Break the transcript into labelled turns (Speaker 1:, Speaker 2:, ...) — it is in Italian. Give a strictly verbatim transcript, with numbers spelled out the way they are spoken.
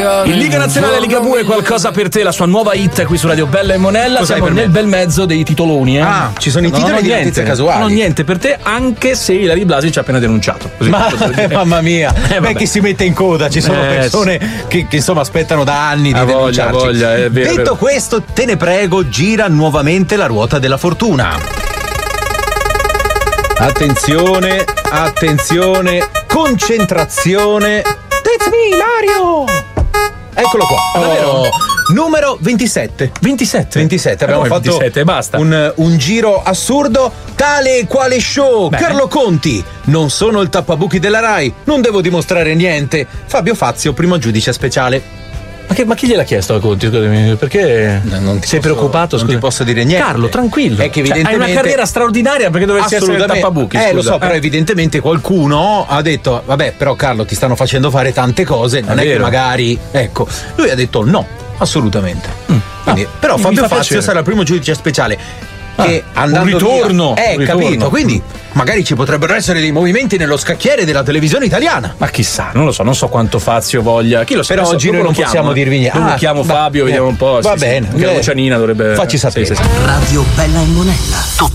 Speaker 1: Il Liga Nazionale Liga due, qualcosa per te, la sua nuova hit qui su Radio Bella e Monella.
Speaker 2: Cos'hai
Speaker 1: Siamo
Speaker 2: per
Speaker 1: nel
Speaker 2: me?
Speaker 1: bel mezzo dei titoloni, eh.
Speaker 2: Ah, ci sono i
Speaker 1: Non
Speaker 2: titoli
Speaker 1: ho
Speaker 2: di
Speaker 1: niente,
Speaker 2: notizie casuali.
Speaker 1: Non ho niente per te, anche se Ilari Blasi ci ha appena denunciato. Così
Speaker 2: Ma,
Speaker 1: posso dire.
Speaker 2: mamma mia,
Speaker 1: Eh,
Speaker 2: beh,
Speaker 1: vabbè.
Speaker 2: chi si mette in coda? Ci sono
Speaker 1: Eh,
Speaker 2: persone che, che insomma aspettano da anni di
Speaker 1: Ha voglia,
Speaker 2: denunciarci.
Speaker 1: voglia, è vero,
Speaker 2: Detto
Speaker 1: vero.
Speaker 2: questo, te ne prego, gira nuovamente la ruota della fortuna. Attenzione, attenzione, concentrazione. That's me, Ilario! Eccolo qua.
Speaker 1: Davvero?
Speaker 2: Numero ventisette.
Speaker 1: ventisette.
Speaker 2: ventisette, abbiamo
Speaker 1: Eh,
Speaker 2: fatto
Speaker 1: ventisette, basta.
Speaker 2: Un, un giro assurdo, tale e quale show.
Speaker 1: Beh.
Speaker 2: Carlo Conti, non sono il tappabuchi della Rai, non devo dimostrare niente. Fabio Fazio, primo giudice speciale.
Speaker 1: Ma, che, ma chi gliel'ha chiesto a Conti? Scusami, perché
Speaker 2: Non ti
Speaker 1: sei
Speaker 2: posso-
Speaker 1: preoccupato?
Speaker 2: Non
Speaker 1: scusa?
Speaker 2: ti posso dire niente.
Speaker 1: Carlo, tranquillo.
Speaker 2: È che
Speaker 1: Cioè, hai
Speaker 2: evidentemente
Speaker 1: una carriera straordinaria, perché dovresti essere il
Speaker 2: Assolutamente.
Speaker 1: tappabuchi?
Speaker 2: Eh, lo
Speaker 1: scusa.
Speaker 2: so, però evidentemente qualcuno ha detto: vabbè, però Carlo, ti stanno facendo fare tante cose, non è,
Speaker 1: È
Speaker 2: che
Speaker 1: vero.
Speaker 2: magari. Ecco, lui ha detto no, assolutamente. Quindi,
Speaker 1: Ah,
Speaker 2: però
Speaker 1: mi
Speaker 2: Fabio
Speaker 1: fa
Speaker 2: Fazio
Speaker 1: piacere.
Speaker 2: sarà il primo giudice speciale. Che
Speaker 1: Ah,
Speaker 2: andando
Speaker 1: un ritorno,
Speaker 2: via, eh,
Speaker 1: un ritorno.
Speaker 2: capito? Quindi magari ci potrebbero essere dei movimenti nello scacchiere della televisione italiana.
Speaker 1: Ma chissà, non lo so, non so quanto Fazio voglia. Chi lo sa?
Speaker 2: Però
Speaker 1: Adesso
Speaker 2: oggi
Speaker 1: dopo
Speaker 2: noi non
Speaker 1: lo chiamo,
Speaker 2: possiamo
Speaker 1: eh.
Speaker 2: dirvi niente.
Speaker 1: Dopo
Speaker 2: Ah,
Speaker 1: chiamo
Speaker 2: va-
Speaker 1: Fabio,
Speaker 2: eh,
Speaker 1: vediamo un po'.
Speaker 2: va
Speaker 1: sì, sì.
Speaker 2: bene.
Speaker 1: Anche la
Speaker 2: Eh,
Speaker 1: Lucianina dovrebbe.
Speaker 2: facci
Speaker 1: sì,
Speaker 2: sapere.
Speaker 1: sì, sì.
Speaker 3: Radio Bella e Monella.